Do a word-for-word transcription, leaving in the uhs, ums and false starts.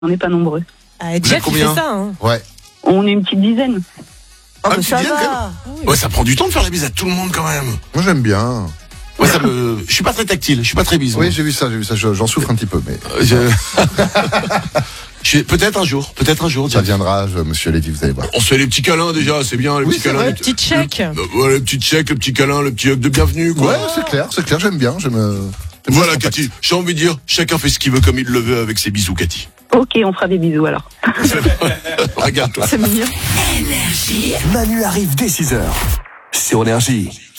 On n'est pas nombreux. Ah, Jeff, il fait ça, hein. Ouais. On est une petite dizaine. Ah, Ah, bah, ça dizaine, va. Ouais, ça prend du temps de faire la bise à tout le monde quand même. Moi, j'aime bien. Ouais, ça me... Je suis pas très tactile, je suis pas très bise. Oui, moi. j'ai vu ça, j'ai vu ça. Je- J'en souffre un petit peu, mais Euh, je- je suis- Peut-être un jour, peut-être un jour. ça Jeff. viendra, je- monsieur Lévy, vous allez voir. On se fait les petits câlins déjà, c'est bien, les Oui, petits c'est câlins. vrai. les- Petit chèque. Euh, ouais, les petits chèques, le petit câlin, le petit hug de bienvenue, quoi. Ouais, c'est clair, c'est clair, j'aime bien. J'aime, euh, j'aime Voilà, bien. Cathy, j'ai envie de dire, chacun fait ce qu'il veut comme il le veut avec ses bisous, Cathy. Ok, on fera des bisous alors. Regarde-toi. C'est mignon. Manu arrive dès six heures sur Énergie.